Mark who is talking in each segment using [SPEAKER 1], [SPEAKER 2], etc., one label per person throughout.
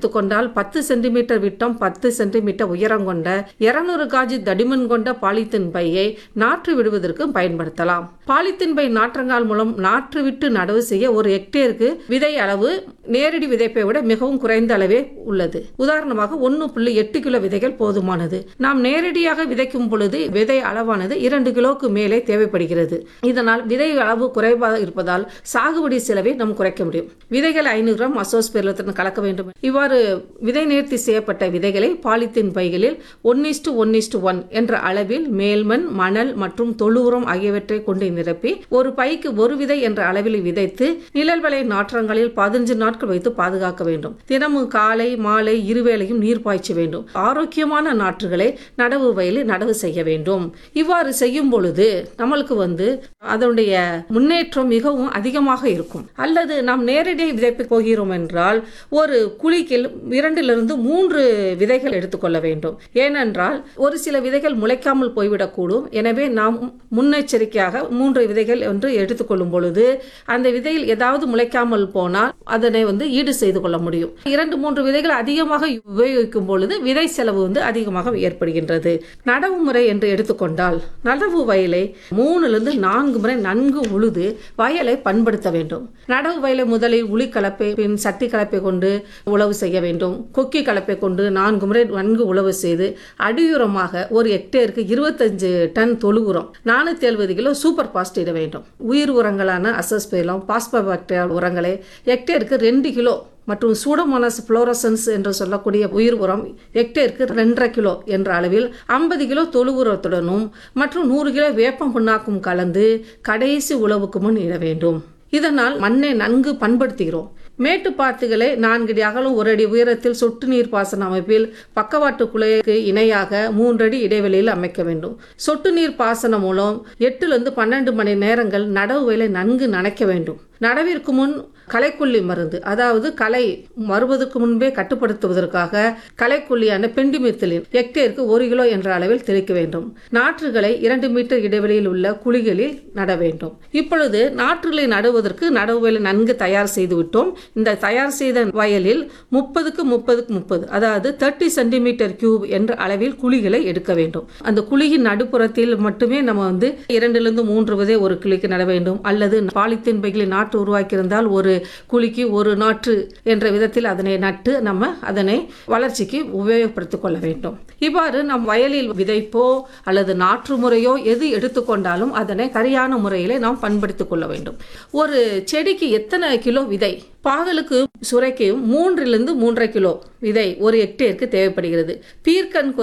[SPEAKER 1] எடுத்துக்கொண்டால் 10 சென்டிமீட்டர் விட்டம் 10 சென்டிமீட்டர் உயரம் கொண்ட 200 காஜி தடிமன் கொண்ட பாலித்தீன் பையை நாற்று விடுவதற்கு பயன்படுத்தலாம். பாலித்தீன் பை நாற்றங்கால் மூலம் நாற்று விட்டு நடவு செய்ய ஒரு ஹெக்டேருக்கு விதை அளவு நேரடி விதைப்பை விட மிகவும் குறைந்த அளவே உள்ளது. உதாரணமாக 1.8 கிலோ விதைகள் போதுமானது. நாம் நேரடியாக விதைக்கும் பொழுது விதை அளவானது 2 கிலோக்கு மேலே தேவைப்படுகிறது. இதனால் விதை அளவு குறைவாக இருப்பதால் சாகுபடி செலவை நாம் குறைக்க முடியும். விதைகள் 500 கிராம் அசோஸ்பெர்லத்துடன் கலக்க வேண்டும். இவ்வாறு விதை நேர்த்தி செய்யப்பட்ட விதைகளை பாலித்தீன் பைகளில் 1:1:1 என்ற அளவில் மேல்மண், மணல் மற்றும் தொழு உரம் ஆகியவற்றை கொண்டு நிரப்பி ஒரு பைக்கு ஒரு விதை என்ற அளவில் விதைத்து நிழல் வலை நாற்றங்களில் 15 நாட்கள் வைத்து பாதுகாக்க வேண்டும். தினமும் காலை மாலை இருவேளையும் நீர் பாய்ச்ச வேண்டும். ஆரோக்கியமான நாற்றுகளை நடவு வயலில் நடவு செய்ய வேண்டும். இவ்வாறு செய்யும் பொழுது நம்மளுக்கு அதனுடைய முன்னேற்றம் மிகவும் அதிகமாக இருக்கும். அல்லது நாம் நேரடி விதைப்பு போகிறோம் என்றால் ஒரு குழிக்கு 2-3 விதைகள் எடுத்துக்கொள்ள வேண்டும். ஏனென்றால் ஒரு சில விதைகள் முளைக்காமல் போய்விடக்கூடும். எனவே நாம் முன்னெச்சரிக்கையாக 3 விதைகள் என்று எடுத்துக்கொள்ளும் பொழுது அந்த விதையில் ஏதாவது முளைக்காமல் போனால் அதனை ஈடு செய்து கொள்ள முடியும். 2-3 விதைகள் அதிகமாக உபயோகிக்கும் பொழுது விதை செலவு அதிகமாக ஏற்படுகின்றது. நடவு முறை என்று எடுத்துக்கொண்டால் நடவு வயலை 3-4 முறை நன்கு உழுது வயலை பண்படுத்த வேண்டும். நடவு வயலை முதலில் உளி கலப்பை, பின் சட்டி கலப்பை கொண்டு உழவு செய்ய வேண்டும். கொக்கி கலப்பை கொண்டு 4 முறை நன்கு உழவு செய்து அடியுரமாக ஒரு ஹெக்டேருக்கு 25 டன் தொழு உரம், 470 கிலோ சூப்பர் பாஸ்ட் இட வேண்டும். உயிர் உரங்களான அசோஸ்பெர்லம், பாஸ்போபாக்டீரியா உரங்களை ஹெக்டேருக்கு 2 கிலோ மற்றும் சூடோமோனாஸ் புளோரசன்ஸ் என்று சொல்லக்கூடிய உயிர் உரம் ஹெக்டேருக்கு 2.5 கிலோ என்ற அளவில் 50 கிலோ தொழு உரத்துடனும் மற்றும் 100 கிலோ வேப்பம் புண்ணாக்கும் கலந்து கடைசி உழவுக்கு முன் இட வேண்டும். இதனால் மண்ணை நன்கு பண்படுத்துகிறோம். மேட்டுப்பாத்துகளை 4 அடி அகலம் 1 அடி உயரத்தில் சொட்டு நீர் பாசன அமைப்பில் பக்கவாட்டு குழைக்கு இணையாக 3 அடி இடைவெளியில் அமைக்க வேண்டும். சொட்டு நீர் பாசனம் மூலம் 8-12 மணி நேரங்கள் நடவு வயலை நன்கு நனைக்க வேண்டும். நடவிற்கு முன் களைக்கொல்லி மருந்து, அதாவது களை வருவதற்கு முன்பே கட்டுப்படுத்துவதற்காக களைக்கொல்லியான பெண்டிமித்திலின் ஹெக்டேருக்கு 1 கிலோ என்ற அளவில் தெளிக்க வேண்டும். நாற்றுகளை 2 மீட்டர் இடைவெளியில் உள்ள குழிகளில் நட வேண்டும். இப்பொழுது நாற்றுகளை நடுவதற்கு நடவு வயலை நன்கு தயார் செய்து விட்டோம். இந்த தயார் செய்த வயலில் 30-30-30 அதாவது 30 சென்டிமீட்டர் கியூப் என்ற அளவில் குழிகளை எடுக்க வேண்டும். அந்த குழியின் நடுப்புறத்தில் மட்டுமே நம்ம 2-3 விதை ஒரு குழிக்கு நட வேண்டும். அல்லது பாலித்தீன் பைகளில் நாற்று உருவாக்கியிருந்தால் ஒரு குழிக்கு ஒரு நாற்று என்ற விதத்தில் அதனை நட்டு நம்ம அதனை வளர்ச்சிக்கு உபயோகப்படுத்திக் கொள்ள வேண்டும். இவ்வாறு நம் வயலில் விதைப்போ அல்லது நாற்று முறையோ எது எடுத்துக்கொண்டாலும் அதனை சரியான முறையிலே நாம் பண்படுத்திக் கொள்ள வேண்டும். ஒரு செடிக்கு எத்தனை கிலோ விதை? பாகலுக்கு சுரைக்கையும் 3-3.5 கிலோ விதை ஒரு ஹெக்டேருக்கு தேவைப்படுகிறது. பீர்க்கனுக்கு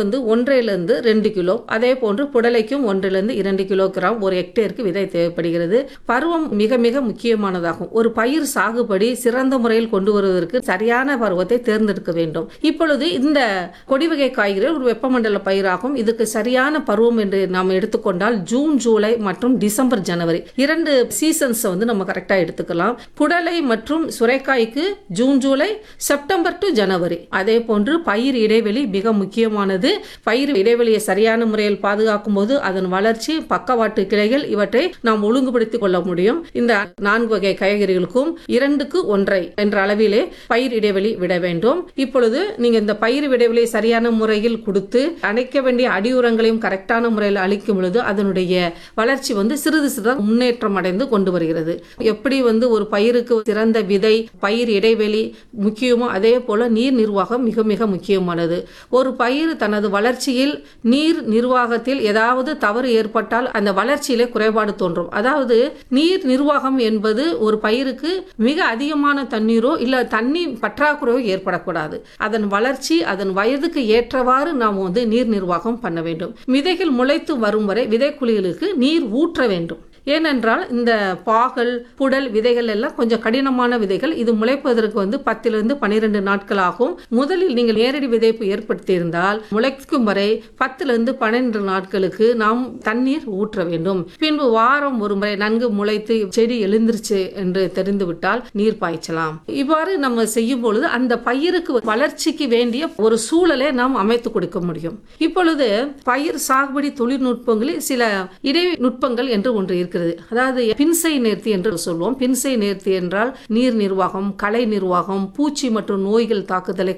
[SPEAKER 1] 1-2 கிலோ, அதே போன்று புடலைக்கும் 1-2 கிலோகிராம் ஒரு ஹெக்டேருக்கு விதை தேவைப்படுகிறது. பருவம் மிக மிக முக்கியமானதாகும். ஒரு பயிர் சாகுபடி சிறந்த முறையில் கொண்டு வருவதற்கு சரியான பருவத்தை தேர்ந்தெடுக்க வேண்டும். இப்பொழுது இந்த கொடி வகை காய்கறிகள் ஒரு வெப்பமண்டல பயிராகும். இதுக்கு சரியான பருவம் என்று நாம் எடுத்துக்கொண்டால் ஜூன், ஜூலை மற்றும் டிசம்பர், ஜனவரி 2 சீசன்ஸ் நம்ம கரெக்டா எடுத்துக்கலாம். புடலை மற்றும் சுரைக்காய்க்கு ஜூன், ஜூலை, செப்டம்பர் டு ஜனவரி. அதே போன்று பயிர் இடைவெளி மிக முக்கியமானது. பயிர் இடைவெளியை சரியான முறையில் பாதுகாக்கும் போது அதன் வளர்ச்சி, பக்கவாட்டு கிளைகள் இவற்றை நாம் ஒழுங்குபடுத்திக் கொள்ள முடியும். இந்த 4 வகை காய்கறிகளுக்கும் 2:1 என்ற அளவிலே பயிர் இடைவெளி விட வேண்டும். இப்பொழுது நீங்க இந்த பயிர் இடைவெளி சரியான முறையில் கொடுத்து அணைக்க வேண்டிய அடியுரங்களையும் கரெக்டான முறையில் அளிக்கும் பொழுது அதனுடைய வளர்ச்சி சிறிது சிறிது முன்னேற்றம் அடைந்து கொண்டு வருகிறது. எப்படி ஒரு பயிருக்கு சிறந்த விதை, பயிர் இடைவெளி முக்கியமோ அதே போல நீர் நிர்வாகம் மிக மிக முக்கியமானது. ஒரு பயிர் தனது வளர்ச்சியில் நீர் நிர்வாகத்தில் ஏதாவது தவறு ஏற்பட்டால் அந்த வளர்ச்சியிலே குறைபாடு தோன்றும். அதாவது நீர் நிர்வாகம் என்பது ஒரு பயிருக்கு மிக அதிகமான தண்ணீரோ இல்ல தண்ணீர் பற்றாக்குறையோ ஏற்படக்கூடாது. அதன் வளர்ச்சி அதன் வயதுக்கு ஏற்றவாறு நாம் நீர் நிர்வாகம் பண்ண வேண்டும். விதைகள் முளைத்து வரும் வரை விதைக்குழிகளுக்கு நீர் ஊற்ற வேண்டும். ஏனென்றால் இந்த பாகல், புடல் விதைகள் எல்லாம் கொஞ்சம் கடினமான விதைகள். இது முளைப்பதற்கு 10-12 நாட்கள் ஆகும். முதலில் நீங்கள் நேரடி விதைப்பு ஏற்படுத்தி இருந்தால் முளைக்கும் வரை 10-12 நாட்களுக்கு நாம் தண்ணீர் ஊற்ற வேண்டும். பின்பு வாரம் ஒரு முறை நன்கு முளைத்து செடி எழுந்திருச்சு என்று தெரிந்துவிட்டால் நீர் பாய்ச்சலாம். இவ்வாறு நம்ம செய்யும் பொழுது அந்த பயிருக்கு வளர்ச்சிக்கு வேண்டிய ஒரு சூழலை நாம் அமைத்து கொடுக்க முடியும். இப்பொழுது பயிர் சாகுபடி தொழில்நுட்பங்களில் சில இடைநுட்பங்கள் என்று ஒன்று இருக்கிறது. அதாவது பின்சை நேர்த்தி என்று சொல்வோம். பின்சை நேர்த்தி என்றால் நீர் நிர்வாகம், களை நிர்வாகம், பூச்சி மற்றும் நோய்கள் தாக்குதலை